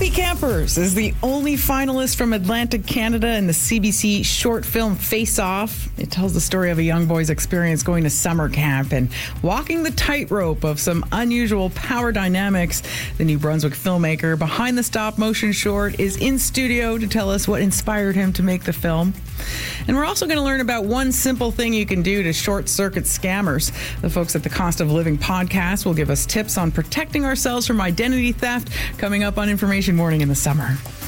Happy Campers is the only finalist from Atlantic Canada in the CBC short film Face Off. It tells the story of a young boy's experience going to summer camp and walking the tightrope of some unusual power dynamics. The New Brunswick filmmaker behind the stop-motion short is in studio to tell us what inspired him to make the film. And we're also going to learn about one simple thing you can do to short-circuit scammers. The folks at the Cost of Living podcast will give us tips on protecting ourselves from identity theft coming up on Information Morning in the summer.